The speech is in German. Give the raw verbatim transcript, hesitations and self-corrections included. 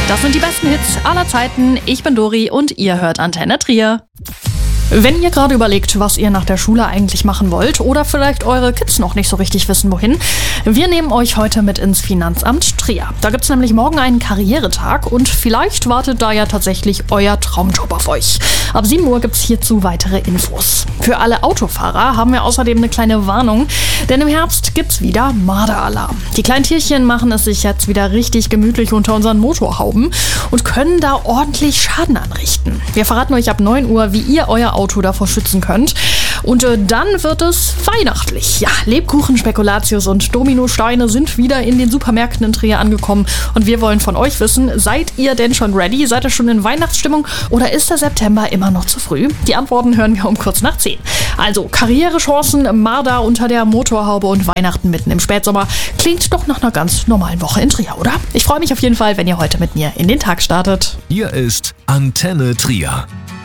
Das sind die besten Hits aller Zeiten. Ich bin Dori und ihr hört Antenne Trier. Wenn ihr gerade überlegt, was ihr nach der Schule eigentlich machen wollt oder vielleicht eure Kids noch nicht so richtig wissen, wohin, wir nehmen euch heute mit ins Finanzamt Trier. Da gibt's nämlich morgen einen Karrieretag und vielleicht wartet da ja tatsächlich euer Traumjob auf euch. Ab sieben Uhr gibt's hierzu weitere Infos. Für alle Autofahrer haben wir außerdem eine kleine Warnung, denn im Herbst gibt's wieder Marderalarm. Die kleinen Tierchen machen es sich jetzt wieder richtig gemütlich unter unseren Motorhauben und können da ordentlich Schaden anrichten. Wir verraten euch ab neun Uhr, wie ihr euer Auto davor schützen könnt. Und äh, dann wird es weihnachtlich. Ja, Lebkuchen, Spekulatius und Dominosteine sind wieder in den Supermärkten in Trier angekommen. Und wir wollen von euch wissen, seid ihr denn schon ready? Seid ihr schon in Weihnachtsstimmung oder ist der September immer noch zu früh? Die Antworten hören wir um kurz nach zehn. Also Karrierechancen, Marder unter der Motorhaube und Weihnachten mitten im Spätsommer. Klingt doch nach einer ganz normalen Woche in Trier, oder? Ich freue mich auf jeden Fall, wenn ihr heute mit mir in den Tag startet. Hier ist Antenne Trier.